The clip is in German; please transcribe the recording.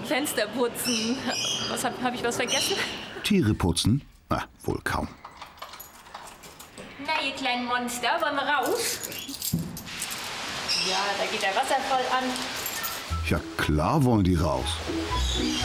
Fenster putzen. Hab ich was vergessen? Tiere putzen? Na, wohl kaum. Na, ihr kleinen Monster, wollen wir raus? Ja, da geht der Wasserfall an. Ja, klar wollen die raus.